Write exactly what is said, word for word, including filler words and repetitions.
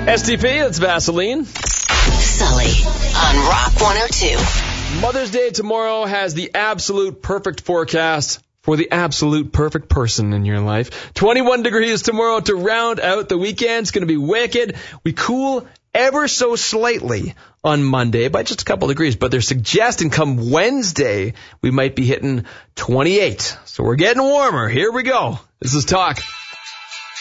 S T P, it's Vaseline. Sully on Rock one oh two. Mother's Day tomorrow has the absolute perfect forecast for the absolute perfect person in your life. twenty-one degrees tomorrow to round out the weekend. It's going to be wicked. We cool ever so slightly on Monday by just a couple degrees, but they're suggesting come Wednesday we might be hitting twenty-eight. So we're getting warmer. Here we go. This is Talk.